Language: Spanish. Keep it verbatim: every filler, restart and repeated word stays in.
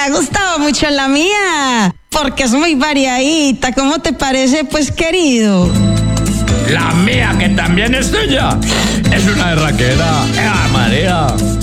ha gustado mucho la mía, porque es muy variadita. ¿Cómo te parece, pues, querido? La mía, que también es tuya, es una berraquera. ¡Eh, María!